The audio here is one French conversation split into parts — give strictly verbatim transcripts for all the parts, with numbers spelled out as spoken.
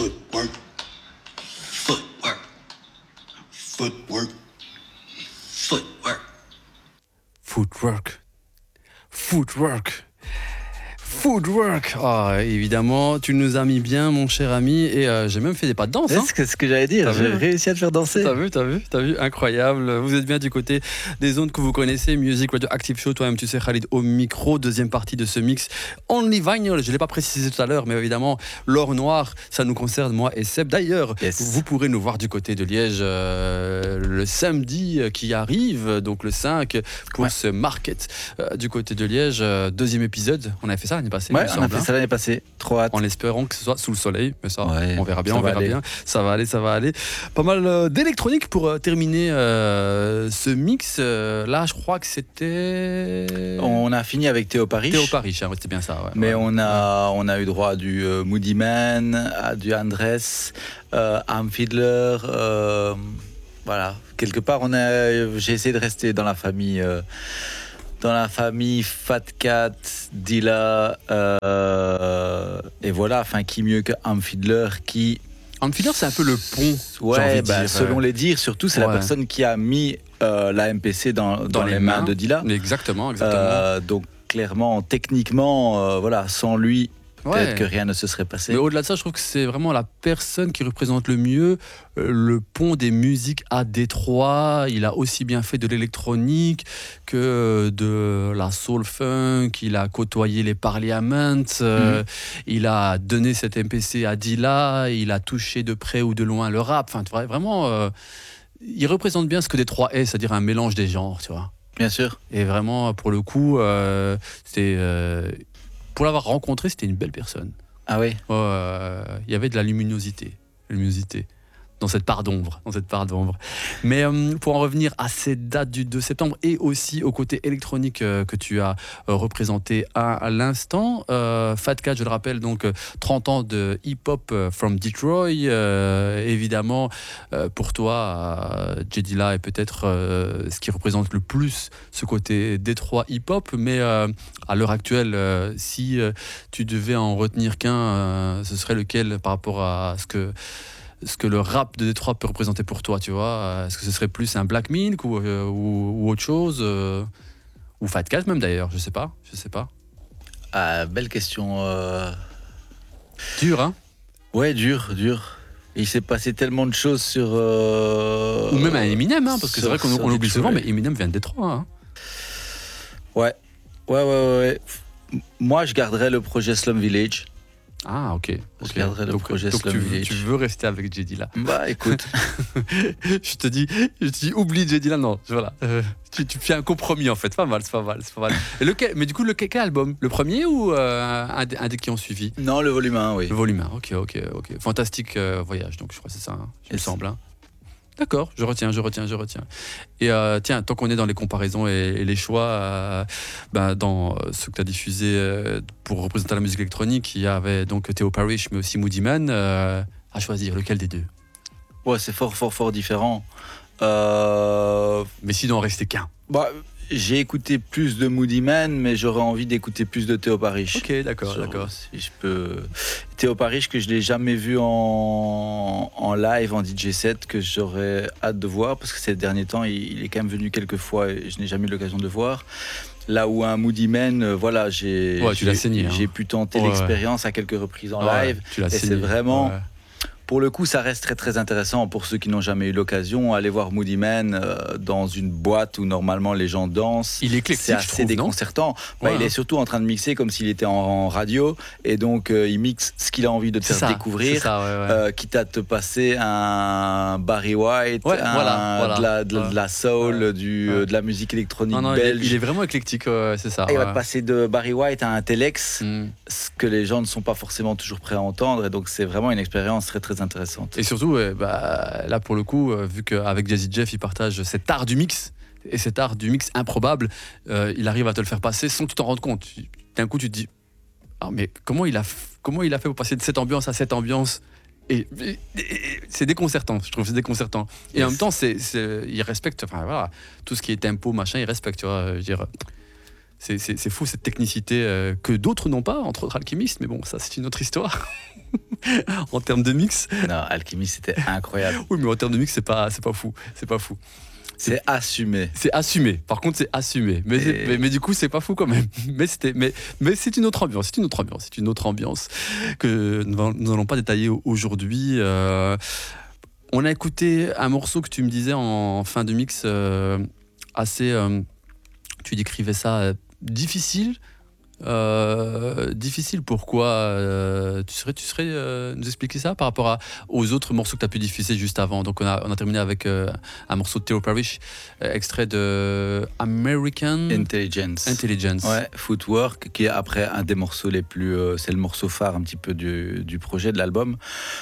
Footwork. Footwork. Footwork. Footwork. Footwork. Footwork. Footwork. Oh, évidemment, tu nous as mis bien, mon cher ami, et euh, j'ai même fait des pas de danse. Hein. C'est ce que j'allais dire, T'as j'ai vu, réussi à te faire danser. T'as vu, t'as vu, t'as vu, incroyable. Vous êtes bien du côté des ondes que vous connaissez, Music Radio Active Show, toi-même tu sais, Khalid au micro, deuxième partie de ce mix Only Vinyl. Je ne l'ai pas précisé tout à l'heure, mais évidemment, l'or noir, ça nous concerne, moi et Seb. D'ailleurs, yes. Vous pourrez nous voir du côté de Liège euh, le samedi qui arrive, donc le cinq, pour ouais. ce market euh, du côté de Liège. Euh, deuxième épisode, on avait fait ça l'année passée. Ouais, on a fait ça l'année passée. Trop hâte. En espérant que ce soit sous le soleil, mais ça, ouais, on verra bien, on verra aller. bien. Ça va aller, ça va aller. Pas mal euh, d'électronique pour euh, terminer euh, ce mix. Euh, là, je crois que c'était. On a fini avec Théo Parish. Théo Parish, hein, c'était bien ça. Ouais, mais ouais. on a on a eu droit à du euh, Moody Man, à du Andres, euh, Arm Fiddler. Euh, voilà, quelque part, on a. J'ai essayé de rester dans la famille. Euh, Dans la famille Fat Cat, Dilla, euh, et voilà, enfin, qui mieux que Arm Fiddler qui. Arm Fiddler, c'est un peu le pont. Ouais, bah, dire, selon euh... les dires, surtout, c'est ouais. la personne qui a mis euh, la M P C dans, dans, dans les, les mains, mains de Dilla. Exactement, exactement. Euh, donc, clairement, techniquement, euh, voilà, sans lui. Peut-être ouais. que rien ne se serait passé. Mais au-delà de ça, je trouve que c'est vraiment la personne qui représente le mieux euh, le pont des musiques à Détroit. Il a aussi bien fait de l'électronique que de la soul funk. Il a côtoyé les Parliaments. Euh, mm-hmm. Il a donné cette M P C à Dilla. Il a touché de près ou de loin le rap. Enfin, tu vois, vraiment, euh, il représente bien ce que Détroit est, c'est-à-dire un mélange des genres, tu vois. Bien sûr. Et vraiment, pour le coup, euh, c'était... Euh, pour l'avoir rencontré, c'était une belle personne. Ah oui. Il euh, y avait de la luminosité, luminosité dans cette part d'ombre, dans cette part d'ombre. Mais euh, pour en revenir à cette date du deux septembre et aussi au côté électronique euh, que tu as euh, représenté à, à l'instant, euh, Fat Cat, je le rappelle, donc trente ans de hip-hop euh, from Detroit. Euh, évidemment, euh, pour toi, euh, J. Dilla est peut-être euh, ce qui représente le plus ce côté Détroit hip-hop, mais euh, à l'heure actuelle, euh, si euh, tu devais en retenir qu'un, euh, ce serait lequel par rapport à ce que ce que le rap de Détroit peut représenter pour toi, tu vois? Est-ce que ce serait plus un Black Milk ou, euh, ou, ou autre chose euh, ou Fat Cat même d'ailleurs, je sais pas, je sais pas. Ah, belle question. Euh... Dur, hein? Ouais, dur, dur. Il s'est passé tellement de choses sur... Euh... Ou même un Eminem, hein, parce que c'est vrai qu'on on l'oublie souvent, mais Eminem vient de Détroit. Hein. Ouais. ouais, ouais, ouais, ouais. Moi, je garderais le projet Slum Village. Ah, ok. Je okay. garderai le donc, projet donc Slum tu, Village. Tu veux rester avec J. Dilla? Bah, écoute. je te dis, je te dis, oublie J. Dilla, non. Voilà. Euh, tu, tu fais un compromis, en fait. C'est pas mal, c'est pas mal, c'est pas mal. Et lequel, mais du coup, lequel, quel album? Le premier ou euh, un, un des qui ont suivi? Non, le volume un, oui. Le volume un, ok, ok, ok. Fantastique euh, voyage, donc je crois que c'est ça, hein, il me semble. Hein. D'accord, je retiens, je retiens, je retiens. Et euh, tiens, tant qu'on est dans les comparaisons et, et les choix, euh, ben, dans ce que tu as diffusé euh, pour représenter la musique électronique, il y avait donc Théo Parish, mais aussi Moody Man. Euh, à choisir, lequel des deux? Ouais, c'est fort, fort, fort différent. Euh... Mais s'il doit en rester qu'un. Bah, j'ai écouté plus de Moody Man, mais j'aurais envie d'écouter plus de Théo Parish. Ok, d'accord, Genre, d'accord. Si je peux... Théo Parish, que je ne l'ai jamais vu en... en live, en D J set, que j'aurais hâte de voir, parce que ces derniers temps, il, il est quand même venu quelques fois et je n'ai jamais eu l'occasion de voir. Là où un Moody Man, euh, voilà, j'ai, ouais, j'ai, saigné, j'ai hein. pu tenter ouais. l'expérience à quelques reprises en ouais, live. Tu l'as et saigné. c'est vraiment... Ouais. Pour le coup, ça reste très très intéressant pour ceux qui n'ont jamais eu l'occasion. Aller voir Moody Man euh, dans une boîte où normalement les gens dansent. Il est éclectique, c'est assez je trouve, déconcertant. Bah, ouais, il hein. est surtout en train de mixer comme s'il était en, en radio et donc euh, il mixe ce qu'il a envie de te c'est faire ça, découvrir. ça, ouais, ouais. Euh, quitte à te passer un Barry White, ouais, un, voilà, voilà. De, la, de, ouais. de la soul, ouais. du, ouais. de la musique électronique non, non, belge. Il est, il est vraiment éclectique, ouais, c'est ça. Et il ouais. va te passer de Barry White à un Telex, mm. ce que les gens ne sont pas forcément toujours prêts à entendre. Et donc c'est vraiment une expérience très très intéressante. Et surtout, ouais, bah, là pour le coup, euh, vu qu'avec Jazzy Jeff, il partage cet art du mix, et cet art du mix improbable, euh, il arrive à te le faire passer sans que tu t'en rendes compte. D'un coup, tu te dis, ah, mais comment il, a, comment il a fait pour passer de cette ambiance à cette ambiance? Et, et, et c'est déconcertant, je trouve, c'est déconcertant. Et yes. en même temps, c'est, c'est, il respecte, enfin voilà, tout ce qui est tempo, machin, il respecte, tu vois, je veux dire. C'est, c'est, c'est fou cette technicité euh, que d'autres n'ont pas, entre autres Alchemist, mais bon, ça c'est une autre histoire. En termes de mix. Non, Alchemist, c'était incroyable. Oui, mais en termes de mix, c'est pas, c'est pas fou. C'est pas fou. C'est assumé. C'est assumé. Par contre, c'est assumé. Mais, Et- c'est- mais, mais du coup, c'est pas fou quand même. Mais, c'était, mais, mais c'est une autre ambiance. C'est une autre ambiance. C'est une autre ambiance que nous n'allons pas détailler aujourd'hui. Euh, on a écouté un morceau que tu me disais en fin de mix euh, assez. Euh, tu décrivais ça euh, difficile. Euh, difficile, pourquoi euh, Tu serais, tu serais euh, nous expliquer ça par rapport à, aux autres morceaux que tu as pu diffuser juste avant. Donc on a, on a terminé avec euh, un morceau de Theo Parrish, euh, extrait de American Intelligence. Intelligence. Ouais, Footwork, qui est après un des morceaux les plus. euh, c'est le morceau phare un petit peu du, du projet, de l'album.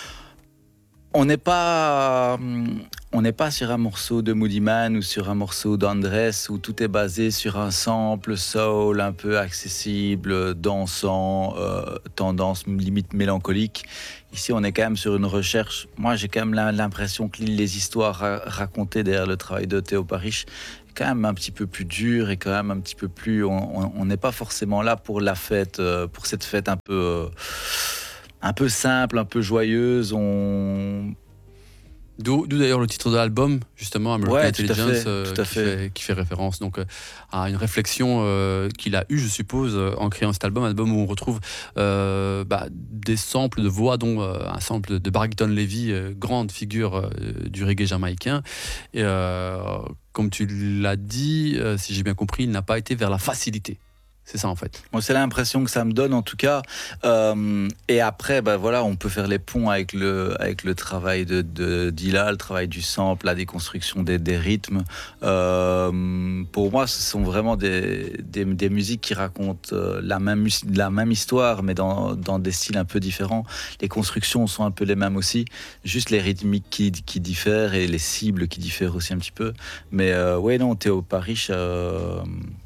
On n'est pas, hum, on n'est pas sur un morceau de Moody Man ou sur un morceau d'Andrés où tout est basé sur un sample soul un peu accessible, dansant, euh, tendance limite mélancolique. Ici, on est quand même sur une recherche. Moi, j'ai quand même la- l'impression que les histoires ra- racontées derrière le travail de Theo Parrish est quand même un petit peu plus dur et quand même un petit peu plus. On on- on n'est pas forcément là pour la fête, euh, pour cette fête un peu. euh, un peu simple, un peu joyeuse. On... D'où, d'où d'ailleurs le titre de l'album, justement, American Ouais, tout à Intelligence, fait, euh, tout à qui, fait. fait, qui fait référence donc, euh, à une réflexion euh, qu'il a eue, je suppose, euh, en créant cet album, un album où on retrouve euh, bah, des samples de voix, dont euh, un sample de Barrington Levy, euh, grande figure euh, du reggae jamaïcain. Et euh, comme tu l'as dit, euh, si j'ai bien compris, il n'a pas été vers la facilité. C'est ça en fait. Moi, c'est l'impression que ça me donne, en tout cas. Euh, et après, bah, voilà, on peut faire les ponts avec le, avec le travail de, de Dilla, le travail du sample, la déconstruction des, des rythmes. Euh, pour moi, ce sont vraiment des, des, des musiques qui racontent euh, la, même, mus- la même histoire, mais dans, dans des styles un peu différents. Les constructions sont un peu les mêmes aussi, juste les rythmiques qui, qui diffèrent et les cibles qui diffèrent aussi un petit peu. Mais euh, ouais, non, Theo Parrish... Euh,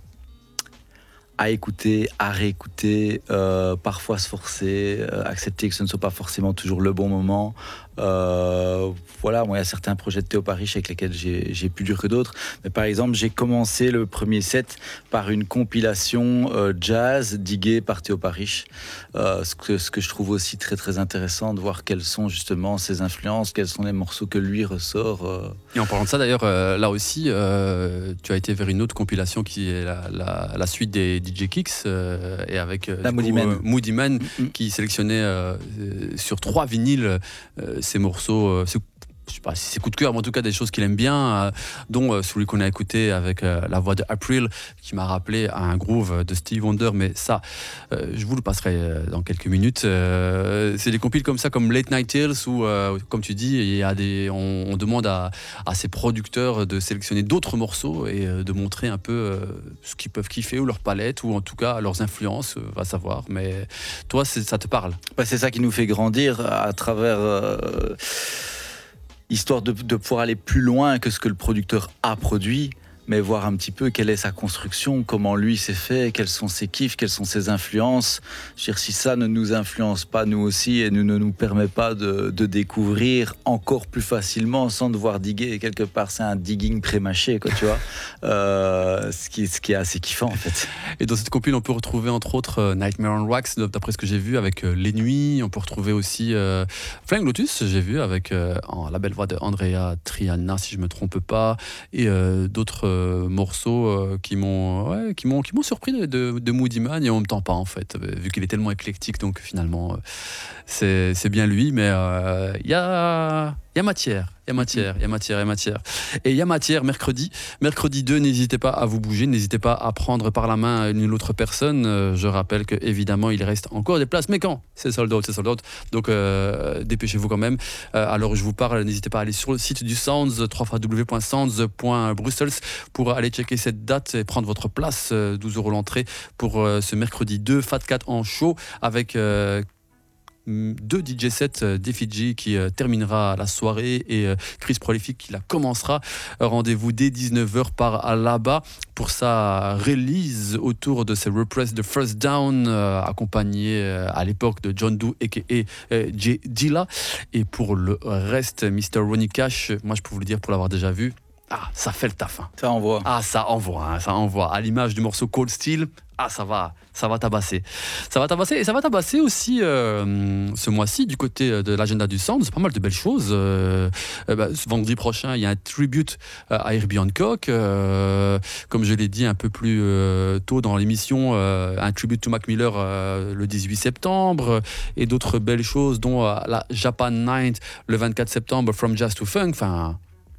à écouter, à réécouter, euh, parfois se forcer, euh, accepter que ce ne soit pas forcément toujours le bon moment. Euh, voilà, moi, il y a certains projets de Theo Parrish avec lesquels j'ai, j'ai plus dur que d'autres. Mais par exemple, j'ai commencé le premier set par une compilation euh, jazz diguée par Theo Parrish. Euh, ce, que, ce que je trouve aussi très très intéressant de voir quelles sont justement ses influences, quels sont les morceaux que lui ressort. Euh. Et en parlant de ça, d'ailleurs, euh, là aussi, euh, tu as été vers une autre compilation qui est la, la, la suite des D J Kicks, euh, et avec euh, La du Moody coup, Man. euh, Moody Man, Mm. qui sélectionnait euh, euh, sur trois vinyles euh, ces morceaux. Euh, ce- je sais pas si c'est coup de cœur, mais en tout cas des choses qu'il aime bien, euh, dont euh, celui qu'on a écouté avec euh, la voix de April, qui m'a rappelé à un groove de Stevie Wonder, mais ça, euh, je vous le passerai euh, dans quelques minutes. Euh, c'est des compiles comme ça, comme Late Night Tales, où, euh, comme tu dis, il y a des, on, on demande à, à ces producteurs de sélectionner d'autres morceaux et euh, de montrer un peu euh, ce qu'ils peuvent kiffer, ou leur palette, ou en tout cas leurs influences, euh, va savoir. Mais toi, c'est- ça te parle. Bah, c'est ça qui nous fait grandir à travers... euh, histoire de, de pouvoir aller plus loin que ce que le producteur a produit, mais voir un petit peu quelle est sa construction, comment lui s'est fait, quels sont ses kiffs, quelles sont ses influences. Je veux dire, si ça ne nous influence pas nous aussi et ne, ne nous permet pas de, de découvrir encore plus facilement sans devoir diguer, et quelque part c'est un digging pré-mâché, quoi, tu vois, euh, ce, qui, ce qui est assez kiffant en fait. Et dans cette compile, on peut retrouver entre autres euh, Nightmare on Wax, d'après ce que j'ai vu, avec euh, Les Nuits. On peut retrouver aussi euh, Flying Lotus, j'ai vu, avec euh, en, la belle voix de Andrea Triana, si je me trompe pas, et euh, d'autres euh, morceaux euh, qui m'ont ouais, qui m'ont qui m'ont surpris de, de, de Moody Man, et en même temps pas en fait, euh, vu qu'il est tellement éclectique. Donc finalement, euh, c'est c'est bien lui, mais il euh, y a il y a matière. Il y a matière, il y a matière, il y a matière. Et il y a matière mercredi. Mercredi deux, n'hésitez pas à vous bouger, n'hésitez pas à prendre par la main une ou l'autre personne. Euh, je rappelle que évidemment il reste encore des places, mais quand c'est sold out, c'est sold out. Donc euh, dépêchez-vous quand même. Euh, alors je vous parle, n'hésitez pas à aller sur le site du Sounds, w w w point sounds point brussels, pour aller checker cette date et prendre votre place. euh, douze euros l'entrée pour euh, ce mercredi deux, Fat Cat en show, avec euh, deux D J sets euh, d'Effigy qui euh, terminera la soirée, et euh, Chris Prolific qui la commencera. Euh, Rendez-vous dès dix-neuf heures par là-bas pour sa release autour de ses repress de First Down, euh, accompagné euh, à l'époque de John Doe aka euh, J Dilla. Et pour le reste, mister Ronnie Cash, moi je peux vous le dire pour l'avoir déjà vu, Ah, ça fait le taf. Hein. Ça envoie. Ah, ça envoie, hein, ça envoie. À l'image du morceau Cold Steel, ah, ça va, ça va tabasser. Ça va tabasser et ça va tabasser aussi euh, ce mois-ci du côté de l'agenda du Sound. C'est pas mal de belles choses. Euh, euh, bah, ce vendredi prochain, il y a un tribute à Herbie Hancock. Euh, comme je l'ai dit un peu plus euh, tôt dans l'émission, euh, un tribute to Mac Miller euh, le dix-huit septembre et d'autres belles choses, dont euh, la Japan Night le vingt-quatre septembre, From Jazz to Funk. Enfin.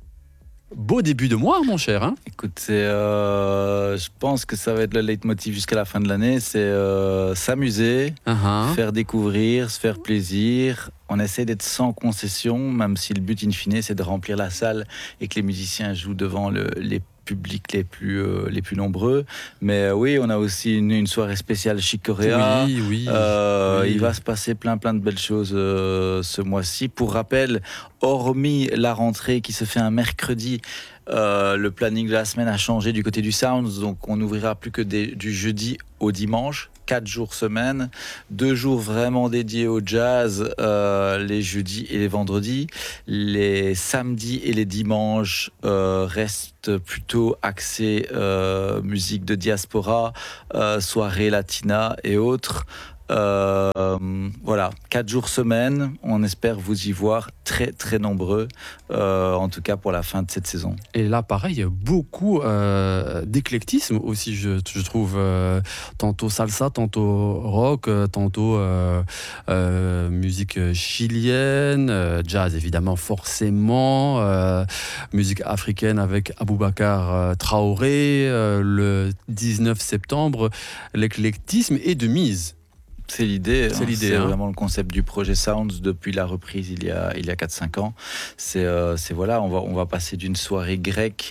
Beau début de mois, mon cher. Hein. Écoute, c'est, euh, je pense que ça va être le leitmotiv jusqu'à la fin de l'année. C'est euh, s'amuser, Uh-huh. faire découvrir, se faire plaisir. On essaie d'être sans concession, même si le but in fine, c'est de remplir la salle et que les musiciens jouent devant le, les publics les plus, euh, les plus nombreux. Mais euh, oui, on a aussi une, une soirée spéciale Chic Coréa. Oui, oui, Euh, oui. Il va se passer plein plein de belles choses euh, ce mois-ci. Pour rappel, hormis la rentrée qui se fait un mercredi, euh, le planning de la semaine a changé du côté du Sounds, donc on n'ouvrira plus que des, du jeudi au dimanche, quatre jours semaine, deux jours vraiment dédiés au jazz, euh, les jeudis et les vendredis. Les samedis et les dimanches euh, restent plutôt axés euh, musique de diaspora, euh, soirée latina et autres. Euh, voilà, quatre jours semaine. On espère vous y voir très très nombreux, euh, en tout cas pour la fin de cette saison. Et là, pareil, beaucoup euh, d'éclectisme aussi, je, je trouve. Euh, tantôt salsa, tantôt rock, euh, tantôt euh, euh, musique chilienne, euh, jazz évidemment forcément, euh, musique africaine avec Aboubacar euh, Traoré. Euh, le dix-neuf septembre, l'éclectisme est de mise. C'est l'idée, C'est hein, l'idée, c'est hein. vraiment le concept du projet Sounds depuis la reprise il y a il y a quatre cinq ans. C'est euh, c'est voilà, on va on va passer d'une soirée grecque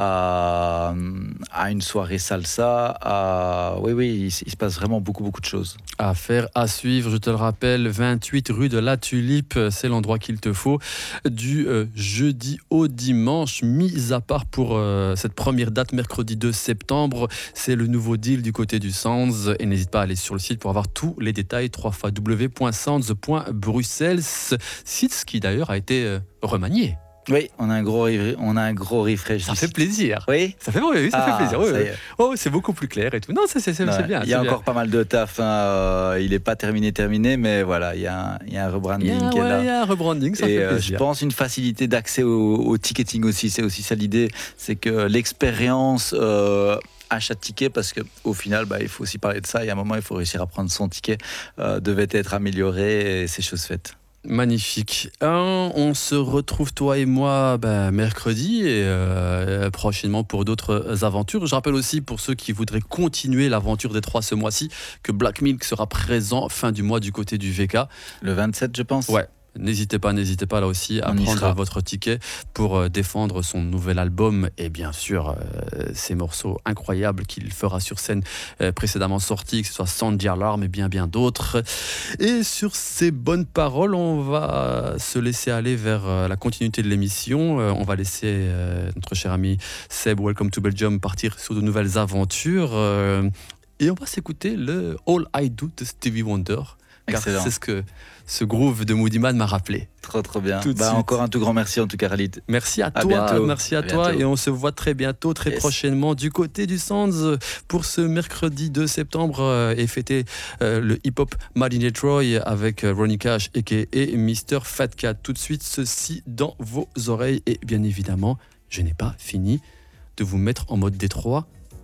à à une soirée salsa à oui oui, il, il se passe vraiment beaucoup beaucoup de choses. À faire, à suivre, je te le rappelle, vingt-huit rue de la Tulipe, c'est l'endroit qu'il te faut, du euh, jeudi au dimanche, mis à part pour euh, cette première date, mercredi deux septembre, c'est le nouveau deal du côté du Sounds, et n'hésite pas à aller sur le site pour avoir tous les détails, w w w point sounds point bruxelles, site qui d'ailleurs a été euh, remanié. Oui, on a un gros re- on a un gros refresh. Ça ici. fait plaisir. Oui. Ça fait, oui, ça Ah, fait plaisir. Oui, ça oui. y est. Oh, c'est beaucoup plus clair et tout. Non, c'est, c'est, c'est, Ouais. c'est bien. Il y a c'est bien. encore pas mal de taf. Hein. euh, il n'est pas terminé, terminé, mais voilà, il y a un, il y a un Il y rebranding a, qui est ouais, là. il y a un rebranding, ça Et fait euh, je plaisir. pense une facilité d'accès au, au ticketing aussi. C'est aussi ça l'idée, c'est que l'expérience. Euh, achat de ticket, parce qu'au final, bah, il faut aussi parler de ça. Il y a un moment, il faut réussir à prendre son ticket. Euh, devait être amélioré et c'est chose faite. Magnifique. Un, on se retrouve toi et moi ben, mercredi et euh, prochainement pour d'autres aventures. Je rappelle aussi pour ceux qui voudraient continuer l'aventure des trois ce mois-ci que Black Milk sera présent fin du mois du côté du V K. Le vingt-sept, je pense. Ouais. N'hésitez pas, n'hésitez pas là aussi à On y prendre sera. votre ticket pour euh, défendre son nouvel album et bien sûr euh, ces morceaux incroyables qu'il fera sur scène euh, précédemment sortis, que ce soit Sound the Alarm et bien bien d'autres. Et sur ces bonnes paroles, on va se laisser aller vers euh, la continuité de l'émission. Euh, on va laisser euh, notre cher ami Seb, Welcome to Belgium, partir sur de nouvelles aventures. euh, et on va s'écouter le All I Do de Stevie Wonder. Car Excellent. c'est ce que ce groove de Moody Man m'a rappelé. Trop, trop bien. Tout de Bah, suite. encore un tout grand merci en tout cas, Khalid. Merci à, À toi, bientôt. merci à, À toi, bientôt. et on se voit très bientôt, très Yes. prochainement du côté du Sounds pour ce mercredi deux septembre euh, et fêter euh, le hip-hop Made in Detroit avec euh, Ronnie Cash aka mister Fat Cat. Tout de suite, ceci dans vos oreilles et bien évidemment, je n'ai pas fini de vous mettre en mode Détroit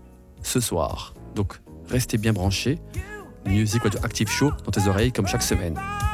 ce soir. Donc restez bien branchés. Music Radio Active Show dans tes oreilles comme chaque semaine.